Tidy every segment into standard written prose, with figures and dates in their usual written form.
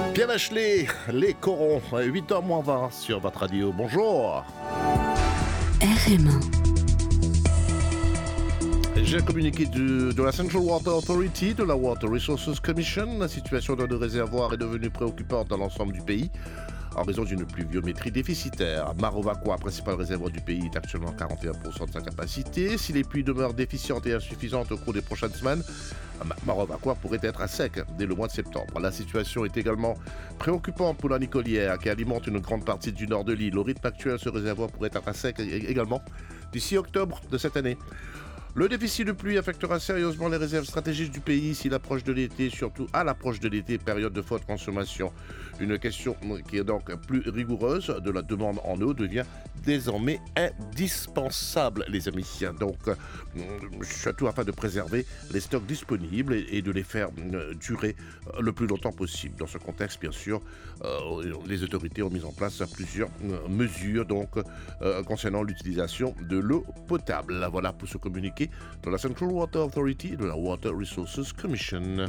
Bien Bachelet, les corons, 8h moins 20 sur votre radio. Bonjour. RM1. J'ai un communiqué de la Central Water Authority, de la Water Resources Commission. La situation de nos réservoirs est devenue préoccupante dans l'ensemble du pays en raison d'une pluviométrie déficitaire. Marovakwa, principal réservoir du pays, est actuellement à 41% de sa capacité. Si les pluies demeurent déficientes et insuffisantes au cours des prochaines semaines, Marovakwa pourrait être à sec dès le mois de septembre. La situation est également préoccupante pour la Nicolière, qui alimente une grande partie du nord de l'île. Au rythme actuel, ce réservoir pourrait être à sec également d'ici octobre de cette année. Le déficit de pluie affectera sérieusement les réserves stratégiques du pays si l'approche de l'été, surtout à l'approche de l'été, période de forte consommation. Une question qui est donc plus rigoureuse de la demande en eau devient désormais indispensable, les amis. Donc, surtout afin de préserver les stocks disponibles et de les faire durer le plus longtemps possible. Dans ce contexte, bien sûr, les autorités ont mis en place plusieurs mesures concernant l'utilisation de l'eau potable. Voilà pour se communiquer de la Central Water Authority et de la Water Resources Commission.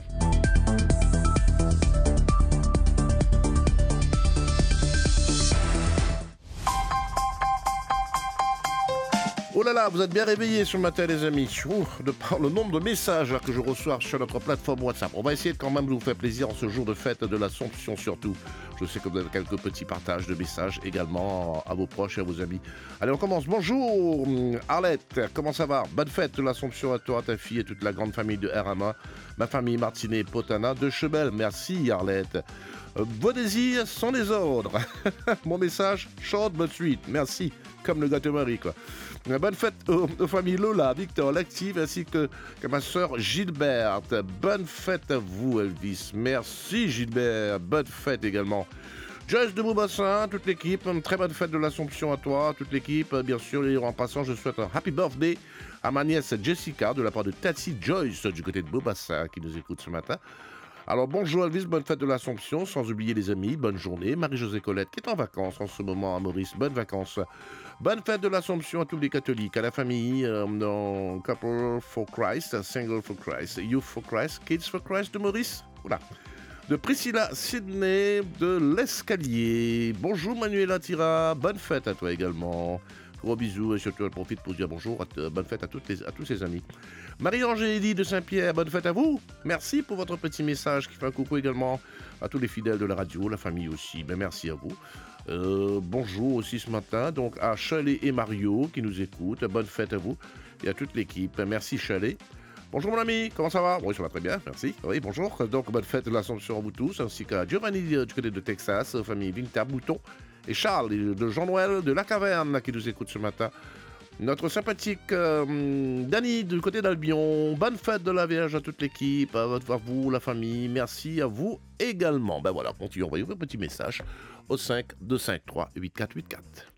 Oh là là, vous êtes bien réveillés ce matin, les amis. De par le nombre de messages que je reçois sur notre plateforme WhatsApp. On va essayer de quand même vous faire plaisir en ce jour de fête de l'Assomption surtout. Je sais que vous avez quelques petits partages de messages également à vos proches et à vos amis. Allez, on commence. Bonjour Arlette, comment ça va? Bonne fête de l'Assomption à toi, à ta fille et toute la grande famille de RMA. Ma famille Martinet Potana de Chebel. Merci Arlette. Vos désirs sont des ordres. Mon message, short but sweet. Merci. Comme le gâteau Marie, quoi. Bonne fête aux familles Lola, Victor, l'Active, ainsi que ma sœur Gilberte. Bonne fête à vous, Elvis. Merci, Gilbert. Bonne fête également. Joyce de Beaubassin, toute l'équipe. Très bonne fête de l'Assomption à toi, toute l'équipe. Bien sûr, et en passant, je souhaite un happy birthday à ma nièce Jessica, de la part de Tati Joyce, du côté de Beaubassin, qui nous écoute ce matin. Alors bonjour Elvis, bonne fête de l'Assomption, sans oublier les amis, bonne journée. Marie-Josée Colette qui est en vacances en ce moment à Maurice, bonnes vacances. Bonne fête de l'Assomption à tous les catholiques, à la famille, Couple for Christ, Single for Christ, Youth for Christ, Kids for Christ de Maurice. Voilà. De Priscilla Sydney de l'Escalier. Bonjour Manuela Tira, bonne fête à toi également. Gros bisous et surtout, elle profite pour dire bonjour, bonne fête à tous ses amis. Marie-Angélie de Saint-Pierre, bonne fête à vous. Merci pour votre petit message qui fait un coucou également à tous les fidèles de la radio, la famille aussi. Merci à vous. Bonjour aussi ce matin donc à Chalet et Mario qui nous écoutent. Bonne fête à vous et à toute l'équipe. Merci Chalet. Bonjour mon ami, comment ça va? Oui, ça va très bien, merci. Oui, bonjour. Donc bonne fête de l'Assomption à vous tous, ainsi qu'à Giovanni du côté de Texas, famille Vinta Bouton. Et Charles de Jean-Noël de la Caverne qui nous écoute ce matin. Notre sympathique Dany du côté d'Albion. Bonne fête de la Vierge à toute l'équipe, à vous, la famille. Merci à vous également. Ben voilà, continuez, envoyez vos petits messages au 5 253 8484.